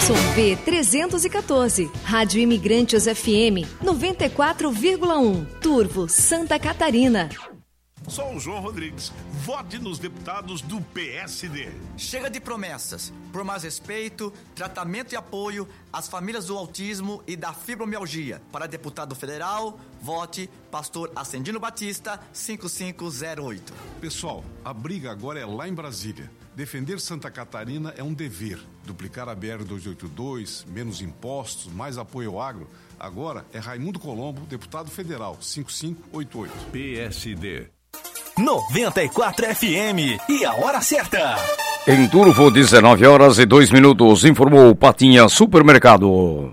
YV 314, Rádio Imigrantes FM 94,1, Turvo, Santa Catarina. Sou o João Rodrigues. Vote nos deputados do PSD. Chega de promessas. Por mais respeito, tratamento e apoio às famílias do autismo e da fibromialgia. Para deputado federal, vote Pastor Ascendino Batista, 5508. Pessoal, a briga agora é lá em Brasília. Defender Santa Catarina é um dever. Duplicar a BR-282, menos impostos, mais apoio ao agro. Agora é Raimundo Colombo, deputado federal, 5588. PSD 94 FM e a hora certa. Em Turvo, 19h02, informou Patinha Supermercado.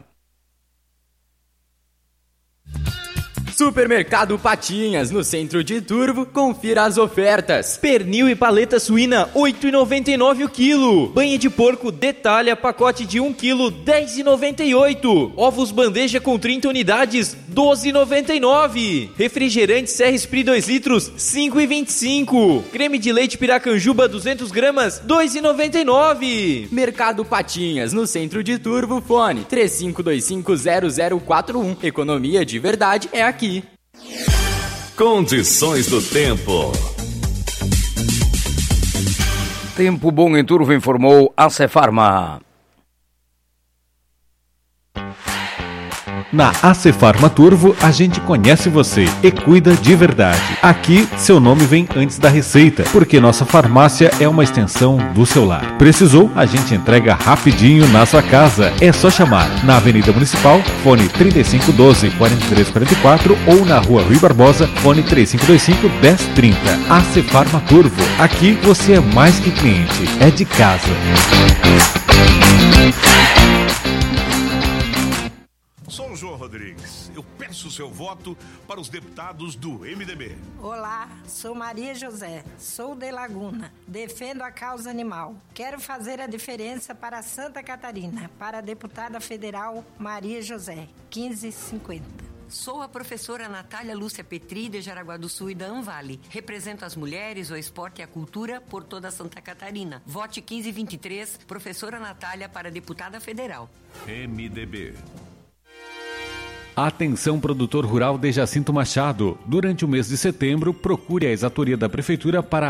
Supermercado Patinhas, no centro de Turvo, confira as ofertas. Pernil e paleta suína, R$ 8,99 o quilo. Banha de porco detalha, pacote de 1 quilo, R$ 10,98. Ovos bandeja com 30 unidades, R$ 12,99. Refrigerante Serra Esprit 2 litros, R$ 5,25. Creme de leite Piracanjuba, 200 gramas, R$ 2,99. Mercado Patinhas, no centro de Turvo, fone 35250041. Economia de verdade é aqui. Condições do tempo. Tempo bom em Turvo, informou a Cefarma. Na Acefarma Turvo, a gente conhece você e cuida de verdade. Aqui, seu nome vem antes da receita, porque nossa farmácia é uma extensão do seu lar. Precisou? A gente entrega rapidinho na sua casa. É só chamar na Avenida Municipal, fone 3512-4344 ou na Rua Rui Barbosa, fone 3525-1030. Acefarma Turvo. Aqui você é mais que cliente, é de casa. Sou o João Rodrigues. Eu peço o seu voto para os deputados do MDB. Olá, sou Maria José, sou de Laguna, defendo a causa animal. Quero fazer a diferença para Santa Catarina, para a deputada federal Maria José, 1550. Sou a professora Natália Lúcia Petri, de Jaraguá do Sul e da Anvale. Represento as mulheres, o esporte e a cultura por toda Santa Catarina. Vote 1523, professora Natália para deputada federal. MDB. Atenção, produtor rural de Jacinto Machado. Durante o mês de setembro, procure a exatoria da Prefeitura para